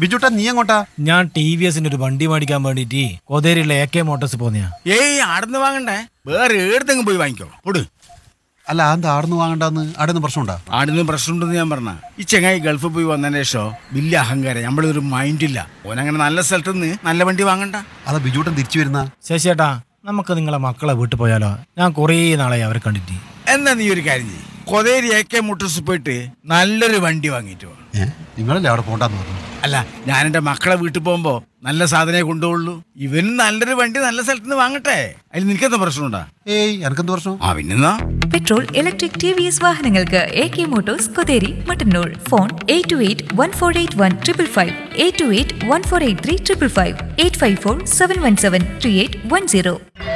ബിജുട്ടാ നീ എങ്ങോട്ടാ? ഞാൻ TVSന്റെ ഒരു വണ്ടി മേടിക്കാൻ വേണ്ടിട്ട് കോതേരിയിലെ AK മോട്ടോഴ്സ് പോന്നെയാ. ഏയ് ആടുന്ന് വാങ്ങണ്ടേ, വേറെ ഏടത്തെങ്കിലും പോയി വാങ്ങിക്കോ. പൊട്. അല്ല അത് ആടുന്ന് വാങ്ങണ്ടെന്ന് ആടുന്ന് പ്രശ്നമുണ്ടാ? ആടുന്ന് പ്രശ്നമുണ്ടെന്ന് ഞാൻ പറഞ്ഞ ഈ ചെങ്ങായി ഗൾഫിൽ പോയി വന്നതിന് ശേഷം വലിയ അഹങ്കാരം, നമ്മളൊരു മൈൻഡില്ല. ഓനങ്ങനെ നല്ല സ്ഥലത്ത് നിന്ന് നല്ല വണ്ടി വാങ്ങണ്ട. അതാ ബിജുട്ടൻ തിരിച്ചു വരുന്ന. ശശിയേട്ടാ, നമുക്ക് നിങ്ങളെ മക്കളെ വീട്ടിൽ പോയാലോ? ഞാൻ കുറേ നാളായി അവരെ കണ്ടിട്ട്. എന്നാ നീ ഒരു കാര്യം ചെയ്യ്, കൊതേരി AK മോട്ടോഴ്സ് പോയിട്ട് നല്ലൊരു വണ്ടി വാങ്ങിയിട്ട് വാ. നിങ്ങളല്ലേ അവിടെ പോണ്ടെന്ന് പറഞ്ഞു? അല്ല, ഞാൻ എൻ്റെ മക്കളെ വീട്ടിൽ പോകുമ്പോ നല്ല സാധനമേ കൊണ്ടുപോകുള്ളൂ. ഇവന് നല്ലൊരു വണ്ടി നല്ല സ്ഥലത്ത് നിന്ന് വാങ്ങട്ടെ. അതിൽ നിനക്കെന്താ പ്രശ്നമുണ്ടാ? ഏയ് എനക്കെന്ത് പ്രശ്നം? പിന്നെന്നാ പെട്രോൾ, ഇലക്ട്രിക്, TVS വാഹനങ്ങൾക്ക് AK Motors Kotheri Mattannur. Phone 8281481555, 8281483555, 854-717-3810.